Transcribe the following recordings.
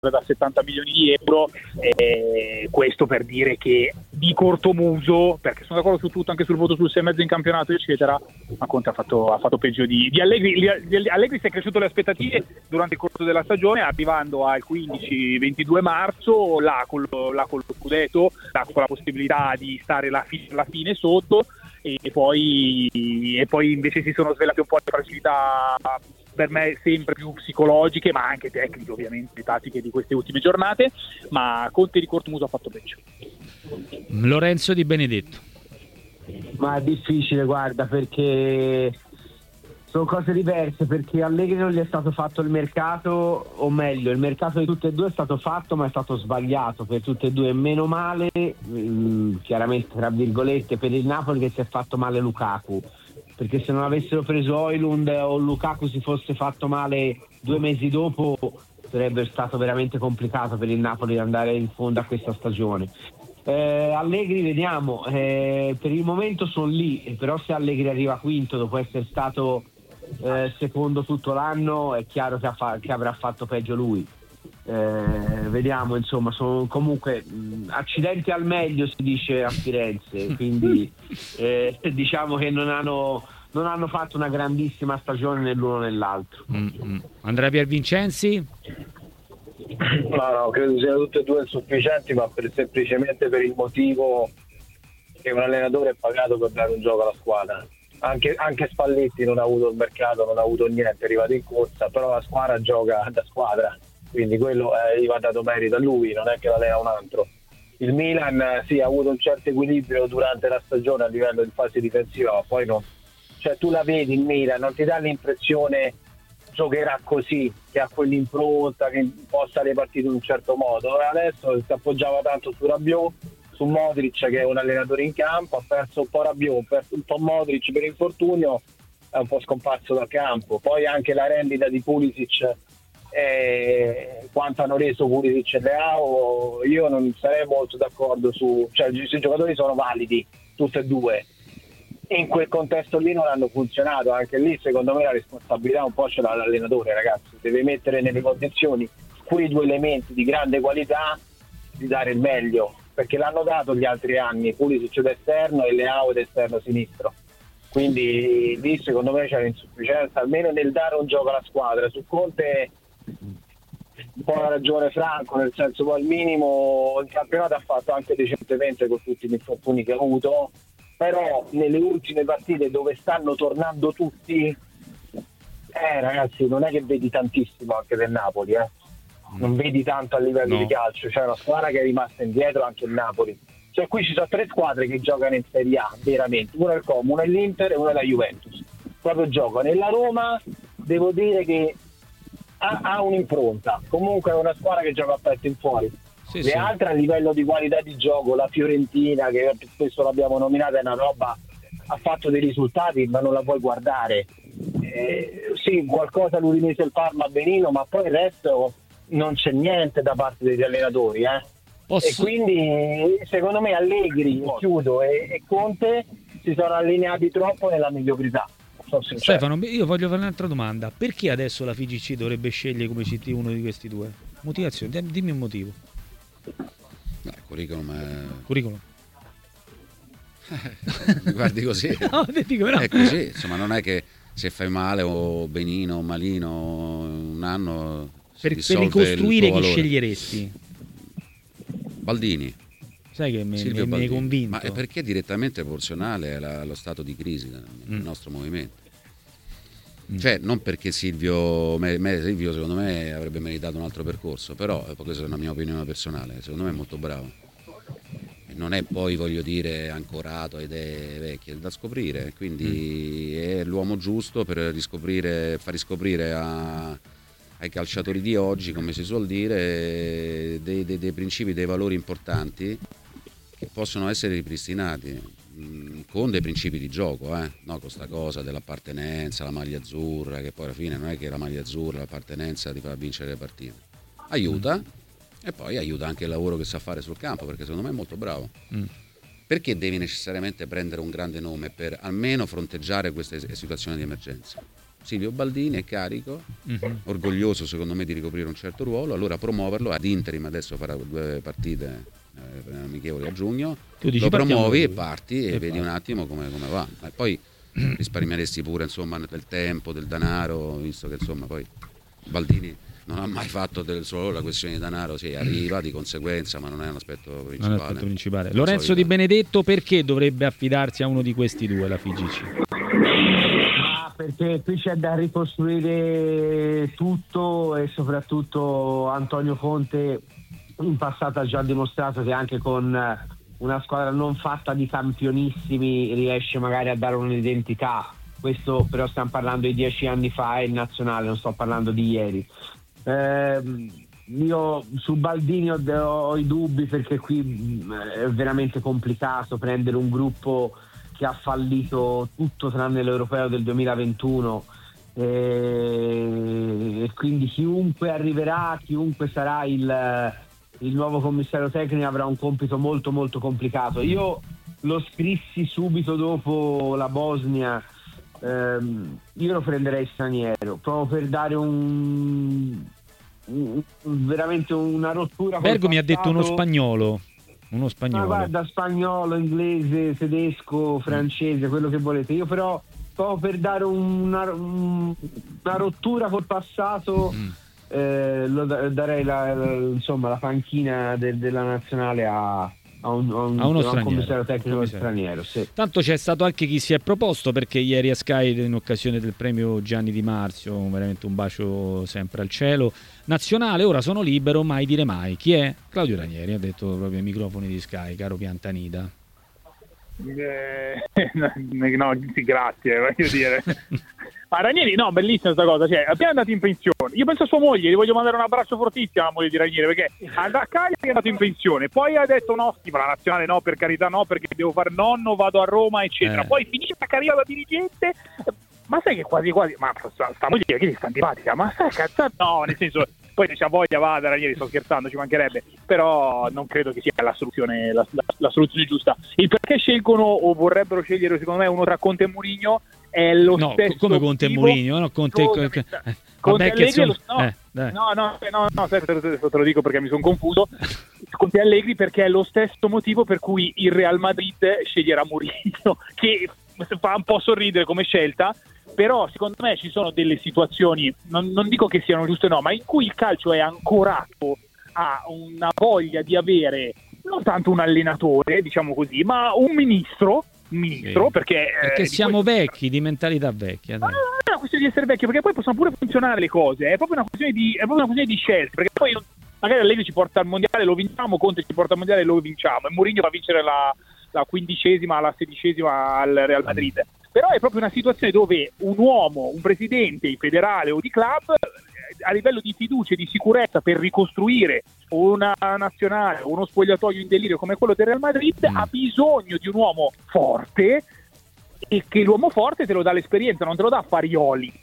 da 70 milioni di euro, questo per dire che di cortomuso, perché sono d'accordo su tutto, anche sul voto sul 6,5 in campionato eccetera, ma Conte ha fatto peggio di Allegri. Allegri si è cresciuto le aspettative durante il corso della stagione, arrivando al 15-22 marzo là con lo scudetto, là con la possibilità di stare alla fine sotto, e poi invece si sono svelate un po' le fragilità, per me sempre più psicologiche, ma anche tecniche, ovviamente, tattiche di queste ultime giornate. Ma Conte di cortomuso ha fatto peggio. Lorenzo Di Benedetto. Ma è difficile, guarda, perché sono cose diverse, perché Allegri non gli è stato fatto il mercato, o meglio, il mercato di tutte e due è stato fatto, ma è stato sbagliato per tutte e due. Meno male, chiaramente tra virgolette, per il Napoli che si è fatto male Lukaku, perché se non avessero preso Højlund o Lukaku si fosse fatto male 2 mesi dopo, sarebbe stato veramente complicato per il Napoli andare in fondo a questa stagione. Allegri, vediamo, per il momento sono lì, però se Allegri arriva quinto dopo essere stato secondo tutto l'anno, è chiaro che avrà fatto peggio lui. Vediamo, insomma, sono comunque accidenti al meglio, si dice a Firenze, quindi diciamo che non hanno fatto una grandissima stagione né l'uno né l'altro. Andrea Piervincenzi? No, credo siano tutte e due insufficienti, ma semplicemente per il motivo che un allenatore è pagato per dare un gioco alla squadra. Anche Spalletti non ha avuto il mercato, non ha avuto niente, è arrivato in corsa, però la squadra gioca da squadra, quindi quello gli va dato merito a lui, non è che l'allena un altro. Il Milan sì, ha avuto un certo equilibrio durante la stagione a livello di fase difensiva, ma poi non, cioè tu la vedi il Milan, non ti dà l'impressione giocherà così, che ha quell'impronta, che imposta le partite in un certo modo. Adesso si appoggiava tanto su Rabiot, su Modric, che è un allenatore in campo, ha perso un po' Rabiot, ha perso un po' Modric per infortunio, è un po' scomparso dal campo. Poi anche la rendita di Pulisic, quanto hanno reso Pulisic e Leao, io non sarei molto d'accordo cioè i giocatori sono validi tutti e due, e in quel contesto lì non hanno funzionato. Anche lì secondo me la responsabilità un po' ce l'ha l'allenatore, ragazzi, deve mettere nelle condizioni quei due elementi di grande qualità di dare il meglio, perché l'hanno dato gli altri anni, Pulisic d'esterno e Leao d'esterno sinistro, quindi lì secondo me c'è l'insufficienza almeno nel dare un gioco alla squadra. Su Conte un po' la ragione Franco, nel senso poi al minimo il campionato ha fatto anche decentemente con tutti gli infortuni che ha avuto, però nelle ultime partite dove stanno tornando tutti, ragazzi, non è che vedi tantissimo anche del Napoli, non vedi tanto a livello di calcio, c'è una squadra che è rimasta indietro, anche il Napoli. Cioè qui ci sono 3 squadre che giocano in Serie A veramente, una è il Como, una è l'Inter e una è la Juventus, proprio giocano. E la Roma devo dire che ha un'impronta, comunque è una squadra che gioca a petto in fuori. Le altre a livello di qualità di gioco, la Fiorentina, che spesso l'abbiamo nominata, è una roba, ha fatto dei risultati ma non la puoi guardare. Sì, qualcosa l'Udinese e il Parma benino, ma poi il resto non c'è niente da parte degli allenatori, E quindi secondo me Allegri, chiudo, e Conte si sono allineati troppo nella mediocrità. Stefano, io voglio fare un'altra domanda: perché adesso la FIGC dovrebbe scegliere come CT uno di questi due? Motivazione, dimmi un motivo. Curriculum mi guardi così. No, dico, no. È così, insomma, non è che se fai male o benino o malino un anno per ricostruire chi sceglieresti? Baldini. Sai che mi hai convinto. Ma è perché è direttamente proporzionale allo stato di crisi del nostro movimento. Cioè non perché Silvio secondo me avrebbe meritato un altro percorso, però questa è una mia opinione personale, secondo me è molto bravo e non è poi, voglio dire, ancorato a idee vecchie, è da scoprire, quindi è l'uomo giusto per far riscoprire ai calciatori di oggi, come si suol dire, dei principi, dei valori importanti che possono essere ripristinati con dei principi di gioco, no, con sta cosa dell'appartenenza, la maglia azzurra, che poi alla fine non è che la maglia azzurra, l'appartenenza ti fa vincere le partite, aiuta, e poi aiuta anche il lavoro che sa fare sul campo, perché secondo me è molto bravo. Perché devi necessariamente prendere un grande nome per almeno fronteggiare queste situazioni di emergenza? Silvio Baldini è carico, orgoglioso secondo me di ricoprire un certo ruolo, allora promuoverlo ad interim, adesso farà 2 partite amichevoli a giugno, lo promuovi e parti e vedi un attimo come va, e poi risparmieresti pure insomma del tempo, del denaro, visto che insomma poi Baldini non ha mai fatto solo la questione di denaro, sì, arriva di conseguenza, ma non è un aspetto principale. Lorenzo Di Benedetto, perché dovrebbe affidarsi a uno di questi due la FIGC? Perché qui c'è da ricostruire tutto e soprattutto Antonio Conte in passato ha già dimostrato che anche con una squadra non fatta di campionissimi riesce magari a dare un'identità. Questo però stiamo parlando di 10 anni fa e il nazionale, non sto parlando di ieri. Io su Baldini ho i dubbi, perché qui è veramente complicato prendere un gruppo che ha fallito tutto tranne l'Europeo del 2021 e quindi chiunque arriverà, chiunque sarà il nuovo commissario tecnico avrà un compito molto molto complicato. Io lo scrissi subito dopo la Bosnia, io lo prenderei straniero proprio per dare veramente una rottura. Bergo mi ha detto uno spagnolo. Ma guarda, spagnolo, inglese, tedesco, francese, quello che volete. Io però per dare una rottura col passato darei la panchina della nazionale a uno commissario tecnico straniero. Sì. Tanto c'è stato anche chi si è proposto, perché ieri a Sky, in occasione del premio Gianni Di Marzio, veramente un bacio sempre al cielo, nazionale, ora sono libero, mai dire mai. Chi è? Claudio Ranieri, ha detto proprio ai microfoni di Sky, caro Piantanida. No, sì, grazie, voglio dire. Ma Ranieri, no, bellissima questa cosa, cioè, appena andato in pensione, io penso a sua moglie, gli voglio mandare un abbraccio fortissimo alla moglie di Ranieri, perché a Cagliari è andato in pensione, poi ha detto no, sì, ma la nazionale no, per carità no, perché devo fare nonno, vado a Roma, eccetera. Poi finisce la carriera da dirigente, ma sai che quasi, ma sta moglie che gli sta antipatica, ma sai cazzato, no, nel senso, poi se c'ha voglia vada, Ranieri, sto scherzando, ci mancherebbe, però non credo che sia la soluzione giusta. Il perché scelgono o vorrebbero scegliere, secondo me, uno tra Conte e Mourinho è lo stesso. Come Conte e Mourinho, no? Conte Allegri te lo dico perché mi sono confuso. Conte Allegri, perché è lo stesso motivo per cui il Real Madrid sceglierà Mourinho, che fa un po' sorridere come scelta, però secondo me ci sono delle situazioni, non dico che siano giuste no, ma in cui il calcio è ancorato a una voglia di avere non tanto un allenatore, diciamo così, ma un ministro, sì, perché siamo vecchi, di mentalità vecchia. No, non è una questione di essere vecchi, perché poi possono pure funzionare le cose, è proprio una questione di scelte, perché poi magari Allegri ci porta al mondiale, lo vinciamo, Conte ci porta al mondiale, lo vinciamo, e Mourinho va a vincere la 15ª, la 16ª al Real Madrid. Però è proprio una situazione dove un uomo, un presidente federale o di club, a livello di fiducia e di sicurezza per ricostruire una nazionale o uno spogliatoio in delirio come quello del Real Madrid, ha bisogno di un uomo forte, e che l'uomo forte te lo dà l'esperienza, non te lo dà Farioli,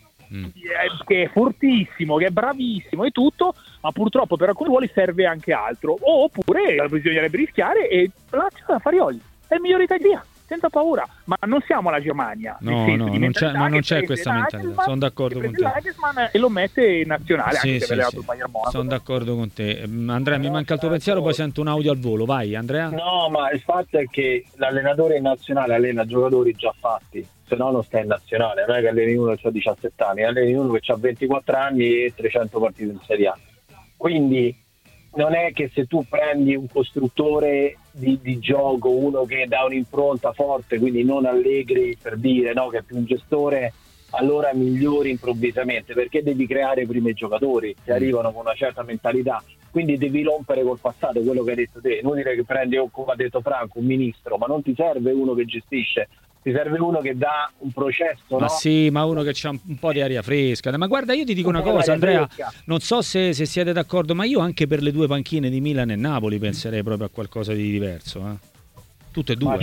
che è fortissimo, che è bravissimo e tutto, ma purtroppo per alcuni ruoli serve anche altro. Oppure bisognerebbe rischiare e lascia da Farioli, è il migliore italiano, senza paura, ma non siamo la Germania. Non c'è questa mentalità, sono d'accordo con te. E lo mette in nazionale, anche se aveva il Bayern Monaco. Sono d'accordo con te. Andrea, mi manca il tuo pensiero, poi sento un audio al volo, vai Andrea. No, ma il fatto è che l'allenatore in nazionale allena giocatori già fatti, se no non sta in nazionale, non è che alleni uno che ha 17 anni, alleni uno che ha 24 anni e 300 partite in Serie A. Quindi non è che se tu prendi un costruttore di gioco, uno che dà un'impronta forte, quindi non Allegri, per dire, no, che è più un gestore, allora migliori improvvisamente, perché devi creare prima i giocatori che arrivano con una certa mentalità, quindi devi rompere col passato, quello che hai detto te. Inutile che prendi, come ha detto Franco, un ministro, ma non ti serve uno che gestisce, ti serve uno che dà un processo, ma no? Sì, ma uno che c'ha un po' di aria fresca. Ma guarda, io ti dico una cosa, Andrea, non so se siete d'accordo, ma io anche per le due panchine di Milan e Napoli penserei proprio a qualcosa di diverso, Tutte e due,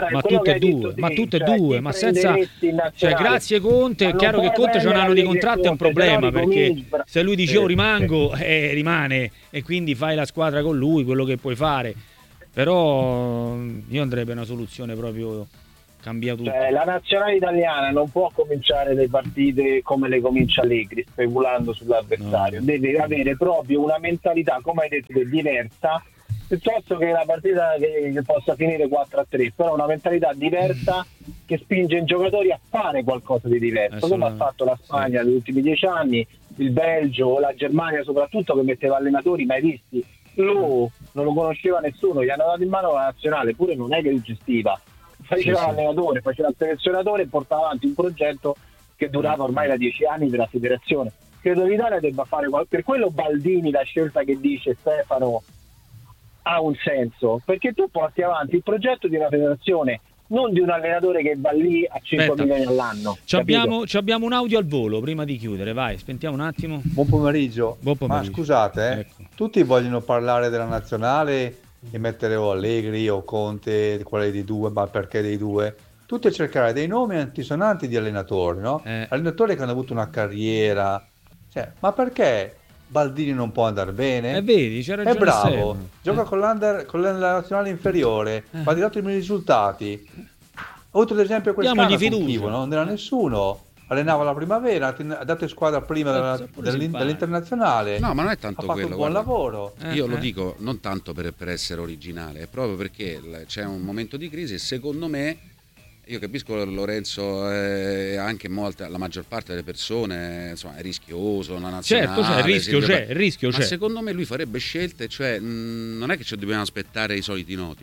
ma senza, cioè, grazie Conte. È chiaro che Conte c'ha un anno di contratto, è un problema, perché se lui dice rimango, rimane, e quindi fai la squadra con lui, quello che puoi fare. Però io andrei per una soluzione proprio cambia tutto. Cioè, la nazionale italiana non può cominciare le partite come le comincia Allegri, speculando sull'avversario. Deve avere proprio una mentalità, come hai detto, diversa, piuttosto che la partita che possa finire 4-3, però una mentalità diversa che spinge i giocatori a fare qualcosa di diverso, come ha fatto la Spagna negli ultimi 10 anni, il Belgio, la Germania soprattutto, che metteva allenatori mai visti. Non lo conosceva nessuno, gli hanno dato in mano la nazionale, pure non è che li gestiva, faceva l'allenatore, faceva il selezionatore e portava avanti un progetto che durava ormai da 10 anni della federazione. Credo l'Italia debba fare per quello Baldini, la scelta che dice Stefano ha un senso, perché tu porti avanti il progetto di una federazione, non di un allenatore che va lì a 5 milioni all'anno. Abbiamo un audio al volo prima di chiudere, vai, spentiamo un attimo. Buon pomeriggio. Ma scusate, ecco. Tutti vogliono parlare della nazionale e mettere o Allegri o Conte, quale dei due, ma perché dei due? Tutti a cercare dei nomi antisonanti di allenatori, no? Allenatori che hanno avuto una carriera, cioè, ma perché Baldini non può andare bene? Vedi, c'è ragione. È bravo, gioca con la nazionale inferiore, fa degli ottimi risultati. Ho avuto l'esempio quest'anno con Chivo, no? Non era nessuno, allenava la primavera, ha dato squadra prima dell'internazionale. No, ma non è tanto ha fatto quello. Un buon lavoro. Io lo dico non tanto per essere originale, è proprio perché c'è un momento di crisi e secondo me, io capisco Lorenzo, anche la maggior parte delle persone, insomma, è rischioso, la nazionale. Certo, il rischio c'è. Ma secondo me lui farebbe scelte, cioè non è che ci dobbiamo aspettare i soliti noti,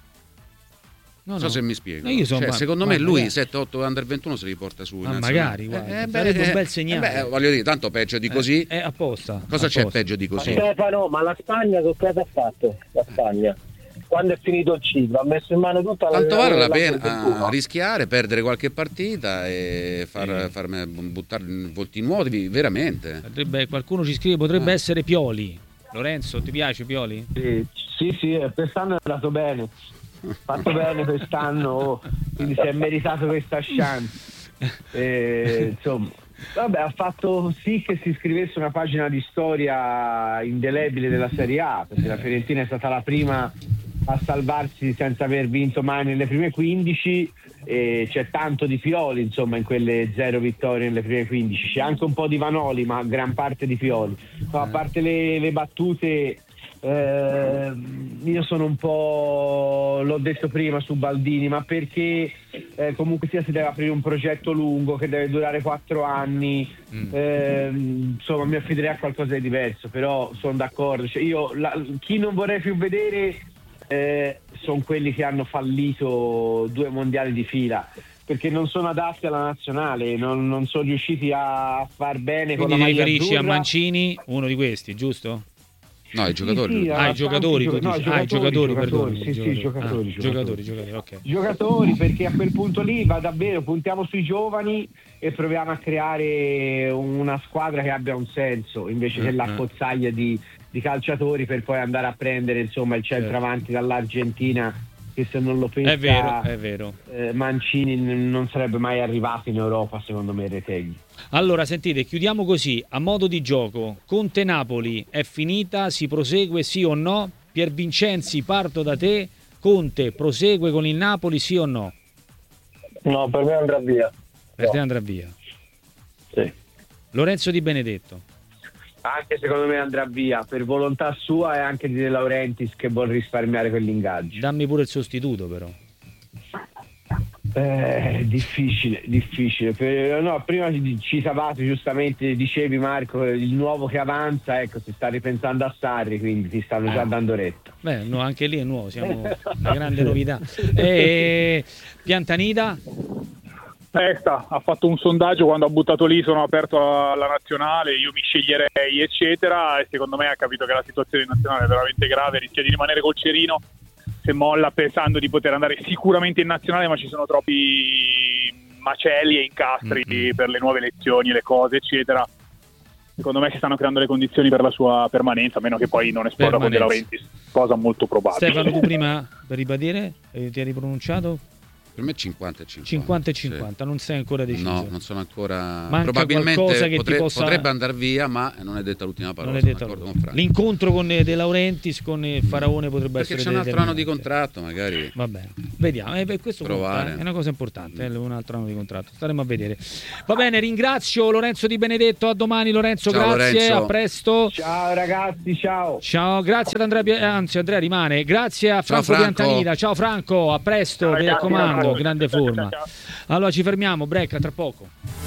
Non so se mi spiego. Secondo me lui 7-8 under 21 se li porta su. Magari, sarebbe un bel segnale. Voglio dire, tanto peggio di così. È apposta. Cosa c'è peggio di così? Stefano, ma la Spagna che cosa ha fatto? La Spagna? Quando è finito il ciclo ha messo in mano tutta tanto vale la pena rischiare, perdere qualche partita e far buttare volti nuovi veramente. Qualcuno ci scrive, potrebbe essere Pioli. Lorenzo, ti piace Pioli? Sì, quest'anno è andato bene, fatto bene quest'anno, quindi si è meritato questa chance. Insomma, vabbè, ha fatto sì che si scrivesse una pagina di storia indelebile della Serie A, perché la Fiorentina è stata la prima a salvarsi senza aver vinto mai nelle prime 15, e c'è tanto di Pioli, insomma, in quelle 0 vittorie nelle prime 15, c'è anche un po' di Vanoli, ma gran parte di Pioli. No, a parte le battute, io sono un po', l'ho detto prima su Baldini, ma perché comunque sia si deve aprire un progetto lungo che deve durare 4 anni, insomma mi affiderei a qualcosa di diverso, però sono d'accordo, cioè, chi non vorrei più vedere sono quelli che hanno fallito 2 mondiali di fila, perché non sono adatti alla nazionale, non sono riusciti a far bene. Quindi con la maglia riferisci azzurra. A Mancini, uno di questi, giusto? No, i giocatori. Sì, i giocatori, ok. Giocatori, perché a quel punto lì va davvero, puntiamo sui giovani e proviamo a creare una squadra che abbia un senso, invece che l'accozzaglia di calciatori per poi andare a prendere, insomma, il centravanti dall'Argentina, che se non lo pensa è vero. Mancini non sarebbe mai arrivato in Europa, secondo me, Retegui. Allora sentite, chiudiamo così, a modo di gioco, Conte-Napoli è finita, si prosegue sì o no? Piervincenzi, parto da te, Conte prosegue con il Napoli sì o no? No, per me andrà via. Per te andrà via? Sì. Lorenzo Di Benedetto? Anche secondo me andrà via, per volontà sua e anche di De Laurentiis, che vuol risparmiare quell'ingaggio. Dammi pure il sostituto però. Difficile. No, prima citavate giustamente, dicevi Marco, il nuovo che avanza, ecco, si sta ripensando a Sarri, quindi ti stanno già dando retta. Beh, no, anche lì è nuovo, siamo una grande novità. Piantanida? Ha fatto un sondaggio quando ha buttato lì, sono aperto alla nazionale, io mi sceglierei eccetera, e secondo me ha capito che la situazione nazionale è veramente grave, rischia di rimanere col cerino se molla, pensando di poter andare sicuramente in nazionale, ma ci sono troppi macelli e incastri per le nuove elezioni, le cose eccetera. Secondo me si stanno creando le condizioni per la sua permanenza, a meno che poi non esploda con De Laurentiis, cosa molto probabile. Stefano, tu prima per ribadire ti eri pronunciato? Per me 50 e 50. 50 e 50, sì. Non sei ancora deciso? No, non sono ancora. Manca probabilmente che potrebbe andare via, ma non è detta l'ultima parola. L'incontro con De Laurentiis con il Faraone potrebbe perché essere c'è un altro anno di contratto, magari. Va bene, vediamo. Questo conta, è una cosa importante, un altro anno di contratto. Staremo a vedere. Va bene, ringrazio Lorenzo Di Benedetto. A domani, Lorenzo. Ciao, grazie. Lorenzo. A presto. Ciao ragazzi, ciao. Ciao, grazie ad Andrea rimane. Grazie a Franco Piantanida. Ciao Franco, a presto, mi raccomando, grande forma. Allora ci fermiamo, break tra poco.